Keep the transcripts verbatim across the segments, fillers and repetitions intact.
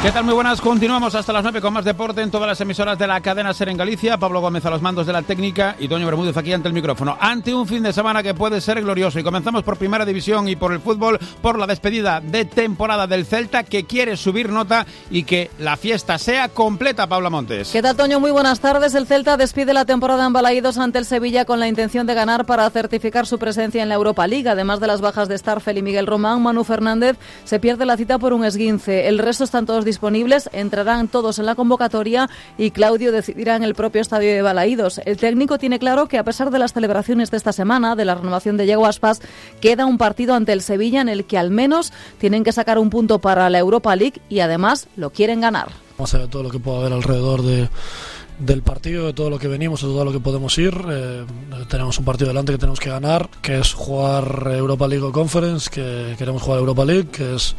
¿Qué tal? Muy buenas, continuamos hasta las nueve con más deporte en todas las emisoras de la cadena SER en Galicia. Pablo Gómez a los mandos de la técnica y Toño Bermúdez aquí ante el micrófono. Ante un fin de semana que puede ser glorioso, y comenzamos por Primera División y por el fútbol, por la despedida de temporada del Celta, que quiere subir nota y que la fiesta sea completa. Paula Montes. ¿Qué tal, Toño? Muy buenas tardes. El Celta despide la temporada en Balaídos ante el Sevilla con la intención de ganar para certificar su presencia en la Europa League. Además de las bajas de Starfel y Miguel Román, Manu Fernández se pierde la cita por un esguince. El resto están todos disponibles, entrarán todos en la convocatoria y Claudio decidirá en el propio estadio de Balaídos. El técnico tiene claro que, a pesar de las celebraciones de esta semana, de la renovación de Yago Aspas, queda un partido ante el Sevilla en el que al menos tienen que sacar un punto para la Europa League y además lo quieren ganar. Vamos a ver todo lo que pueda haber alrededor de del partido, de todo lo que venimos, de todo lo que podemos ir. Eh, tenemos un partido delante que tenemos que ganar, que es jugar Europa League o Conference, que queremos jugar Europa League, que es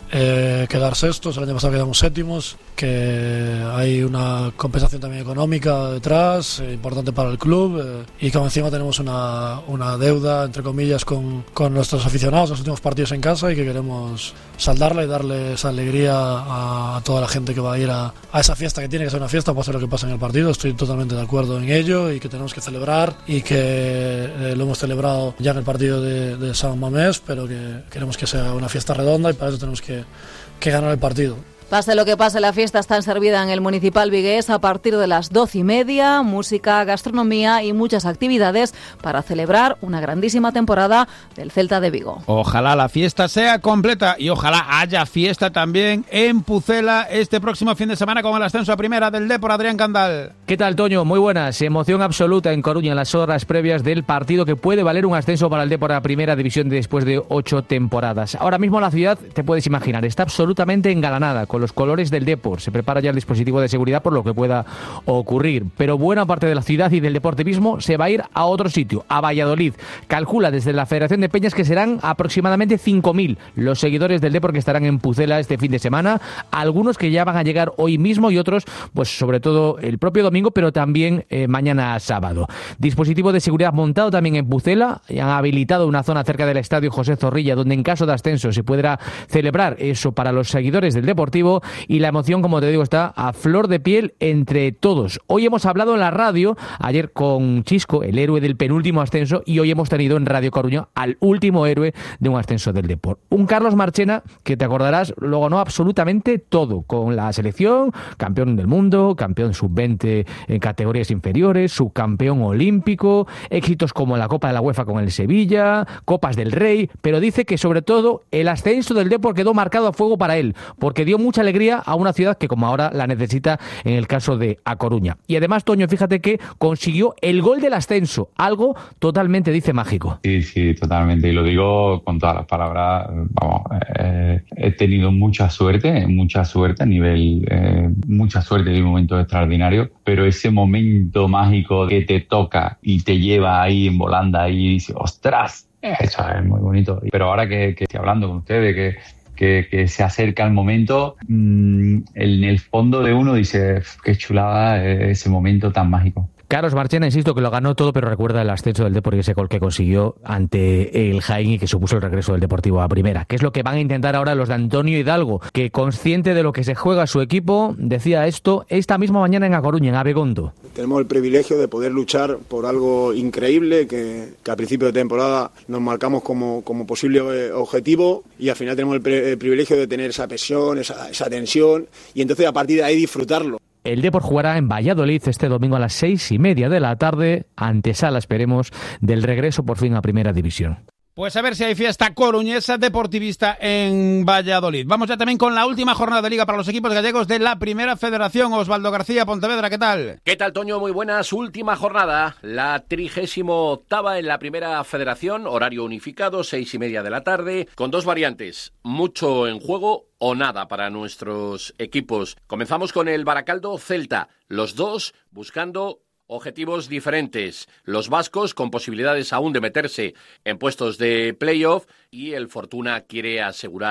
eh, quedar sextos. El año pasado quedamos séptimos, que hay una compensación también económica detrás, eh, importante para el club, eh, y que encima tenemos una, una deuda, entre comillas, con, con nuestros aficionados, los últimos partidos en casa, y que queremos saldarla y darle esa alegría a, a toda la gente que va a ir a, a esa fiesta, que tiene que ser una fiesta, pase lo que pase en el partido. Estoy totalmente de acuerdo en ello, y que tenemos que celebrar, y que eh, lo hemos celebrado ya en el partido de, de San Mamés, pero que queremos que sea una fiesta redonda, y para eso tenemos que, que ganar el partido. Pase lo que pase, la fiesta está servida en el Municipal Vigués a partir de las doce y media. Música, gastronomía y muchas actividades para celebrar una grandísima temporada del Celta de Vigo. Ojalá la fiesta sea completa y ojalá haya fiesta también en Pucela este próximo fin de semana con el ascenso a primera del Depor. Adrián Candal. ¿Qué tal, Toño? Muy buenas. Emoción absoluta en Coruña en las horas previas del partido que puede valer un ascenso para el Depor a primera división después de ocho temporadas. Ahora mismo la ciudad, te puedes imaginar, está absolutamente engalanada con los colores del Depor. Se prepara ya el dispositivo de seguridad por lo que pueda ocurrir, pero buena parte de la ciudad y del deportivismo se va a ir a otro sitio, a Valladolid. Calcula desde la Federación de Peñas que serán aproximadamente cinco mil los seguidores del Depor que estarán en Pucela este fin de semana, algunos que ya van a llegar hoy mismo y otros pues sobre todo el propio domingo, pero también eh, mañana sábado. Dispositivo de seguridad montado también en Pucela, y han habilitado una zona cerca del estadio José Zorrilla donde en caso de ascenso se podrá celebrar eso para los seguidores del Deportivo. Y la emoción, como te digo, está a flor de piel entre todos. Hoy hemos hablado en la radio, ayer con Chisco, el héroe del penúltimo ascenso, y hoy hemos tenido en Radio Coruña al último héroe de un ascenso del Depor. Un Carlos Marchena que, te acordarás, lo ganó absolutamente todo, con la selección, campeón del mundo, campeón sub veinte en categorías inferiores, subcampeón olímpico, éxitos como la Copa de la UEFA con el Sevilla, Copas del Rey, pero dice que sobre todo el ascenso del Depor quedó marcado a fuego para él, porque dio mucha alegría a una ciudad que como ahora la necesita en el caso de A Coruña. Y además, Toño, fíjate que consiguió el gol del ascenso, algo totalmente, dice, mágico. Sí, sí, totalmente, y lo digo con todas las palabras. Vamos, eh, he tenido mucha suerte, mucha suerte a nivel, eh, mucha suerte de un momento extraordinario, pero ese momento mágico que te toca y te lleva ahí en volanda y dices, ¡ostras! Eso es muy bonito. Pero ahora que, que estoy hablando con ustedes, que Que, que se acerca el momento, mmm, en el fondo de uno dice, qué chulada ese momento tan mágico. Carlos Marchena, insisto, que lo ganó todo, pero recuerda el ascenso del Depor y ese gol que consiguió ante el Jaén y que supuso el regreso del Deportivo a primera. ¿Qué es lo que van a intentar ahora los de Antonio Hidalgo? Que, consciente de lo que se juega su equipo, decía esto esta misma mañana en A Coruña, en Abegondo. Tenemos el privilegio de poder luchar por algo increíble que, que a principio de temporada nos marcamos como, como posible objetivo, y al final tenemos el, pre, el privilegio de tener esa presión, esa, esa tensión, y entonces a partir de ahí disfrutarlo. El Depor jugará en Valladolid este domingo a las seis y media de la tarde, antesala, esperemos, del regreso por fin a Primera División. Pues a ver si hay fiesta coruñesa deportivista en Valladolid. Vamos ya también con la última jornada de Liga para los equipos gallegos de la Primera Federación. Osvaldo García, Pontevedra, ¿qué tal? ¿Qué tal, Toño? Muy buenas. Última jornada, la trigésimo octava en la Primera Federación, horario unificado, seis y media de la tarde, con dos variantes, mucho en juego o nada para nuestros equipos. Comenzamos con el Baracaldo Celta, los dos buscando objetivos diferentes. Los vascos con posibilidades aún de meterse en puestos de playoff, y el Fortuna quiere asegurar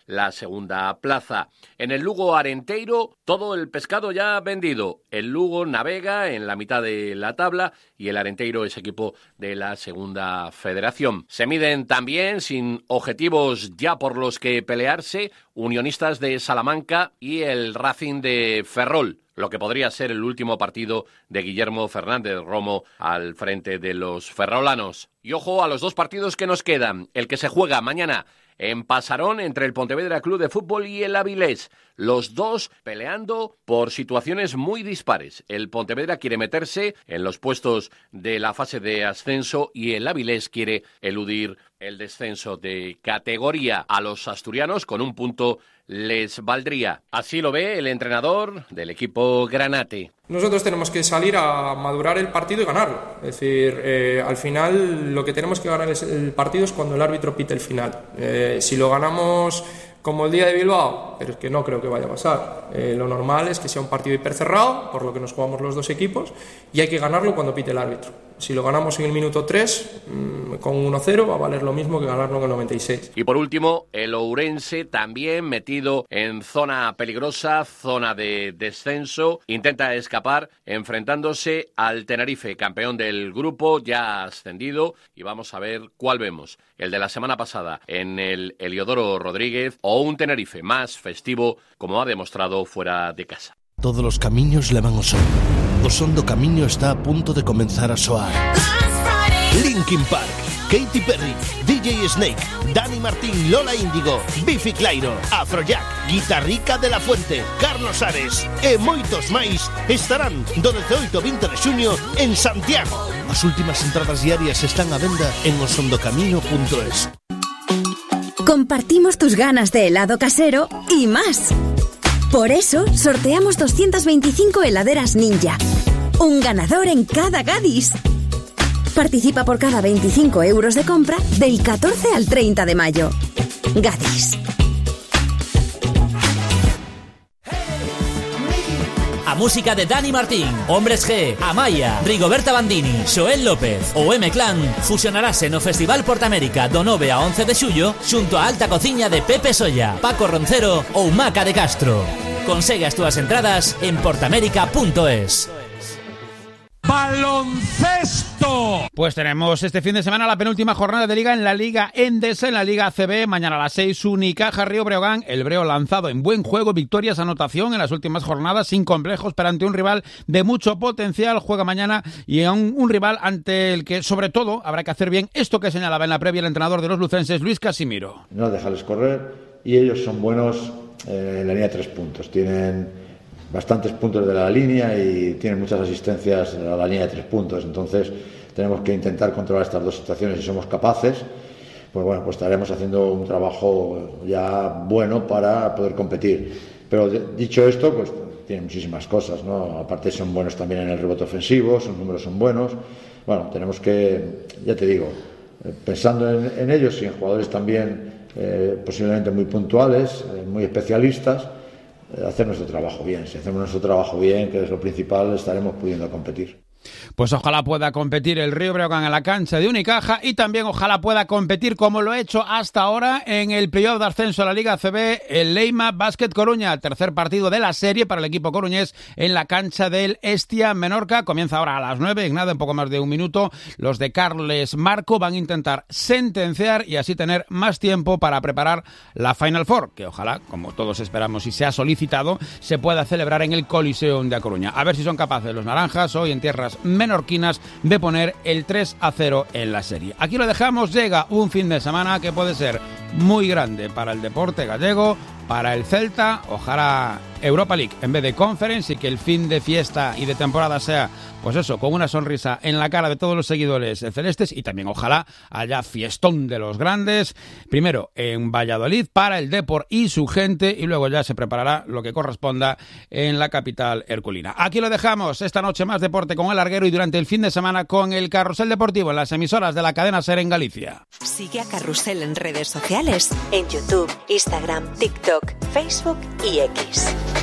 la segunda plaza. En el Lugo Arenteiro, todo el pescado ya vendido. El Lugo navega en la mitad de la tabla y el Arenteiro es equipo de la segunda federación. Se miden también, sin objetivos ya por los que pelearse, Unionistas de Salamanca y el Racing de Ferrol, lo que podría ser el último partido de Guillermo Fernández Romo al frente de los ferrolanos. Y ojo a los dos partidos que nos quedan. El que se juega mañana en Pasarón entre el Pontevedra Club de Fútbol y el Avilés. Los dos peleando por situaciones muy dispares. El Pontevedra quiere meterse en los puestos de la fase de ascenso y el Avilés quiere eludir el descenso de categoría. A los asturianos con un punto les valdría. Así lo ve el entrenador del equipo granate. Nosotros tenemos que salir a madurar el partido y ganarlo. Es decir, eh, al final lo que tenemos que ganar es el partido es cuando el árbitro pite el final. Eh, si lo ganamos como el día de Bilbao, pero es que no creo que vaya a pasar. Eh, lo normal es que sea un partido hipercerrado, por lo que nos jugamos los dos equipos, y hay que ganarlo cuando pite el árbitro. Si lo ganamos en el minuto tres, mmm, con uno cero, va a valer lo mismo que ganarlo en el noventa y seis. Y por último, el Ourense, también metido en zona peligrosa, zona de descenso, intenta escapar enfrentándose al Tenerife, campeón del grupo, ya ascendido, y vamos a ver cuál vemos. El de la semana pasada en el Heliodoro Rodríguez o un Tenerife más festivo, como ha demostrado fuera de casa. Todos los camiños levan ao sol. O son do camiño está a punto de comenzar a soar. Linkin Park, Katy Perry, D J Snake, Dani Martín, Lola Índigo, Bifi Clyro, Afrojack, Guitarrica de la Fuente, Carlos Ares e moitos máis estarán do dezooito ao vinte de xuño en Santiago. As últimas entradas diarias están á venda en osondocamiño punto es. Compartimos tus ganas de helado casero y más. Por eso, sorteamos doscientas veinticinco heladeras Ninja. Un ganador en cada Gadis. Participa por cada veinticinco euros de compra del catorce al treinta de mayo. Gadis. A música de Dani Martín, Hombres G, Amaya, Rigoberta Bandini, Xoel López ou M-Clan fusionarase no Festival Portamérica do nove a once de xullo xunto a Alta Cociña de Pepe Solla, Paco Roncero ou Maca de Castro. Consegue as túas entradas en portamérica punto es. ¡Baloncesto! Pues tenemos este fin de semana la penúltima jornada de Liga en la Liga Endesa, en la Liga A C B. Mañana a las seis, Unicaja Río Breogán. El Breo lanzado en buen juego, victorias, anotación en las últimas jornadas, sin complejos, pero ante un rival de mucho potencial. Juega mañana y un, un rival ante el que, sobre todo, habrá que hacer bien esto que señalaba en la previa el entrenador de los lucenses, Luis Casimiro. No dejarles correr, y ellos son buenos eh, en la línea de tres puntos. Tienen bastantes puntos de la línea y tienen muchas asistencias a la línea de tres puntos. Entonces tenemos que intentar controlar estas dos situaciones. Si somos capaces, pues bueno, pues estaremos haciendo un trabajo ya bueno para poder competir. Pero de, dicho esto, pues tienen muchísimas cosas, ¿no? Aparte son buenos también en el rebote ofensivo, sus números son buenos. Bueno, tenemos que, ya te digo, pensando en, en ellos y en jugadores también eh, posiblemente muy puntuales, eh, muy especialistas, hacer nuestro trabajo bien. Si hacemos nuestro trabajo bien, que es lo principal, estaremos pudiendo competir. Pues ojalá pueda competir el Río Breogán en la cancha de Unicaja y también ojalá pueda competir, como lo ha hecho hasta ahora, en el playoff de ascenso a la Liga A C B, el Leima Básquet Coruña, tercer partido de la serie para el equipo coruñés en la cancha del Estia Menorca. Comienza ahora a las nueve, en nada, un poco más de un minuto. Los de Carles Marco van a intentar sentenciar y así tener más tiempo para preparar la Final Four, que ojalá, como todos esperamos y se ha solicitado, se pueda celebrar en el Coliseum de A Coruña. A ver si son capaces los naranjas hoy en tierras menorquinas de poner el tres a cero en la serie. Aquí lo dejamos. Llega un fin de semana que puede ser muy grande para el deporte gallego, para el Celta. Ojalá Europa League en vez de Conference y que el fin de fiesta y de temporada sea, pues eso, con una sonrisa en la cara de todos los seguidores celestes, y también ojalá haya fiestón de los grandes, primero en Valladolid para el Depor y su gente, y luego ya se preparará lo que corresponda en la capital herculina. Aquí lo dejamos. Esta noche más deporte con el larguero y durante el fin de semana con el Carrusel Deportivo en las emisoras de la cadena SER en Galicia. Sigue a Carrusel en redes sociales, en YouTube, Instagram, TikTok, Facebook y X.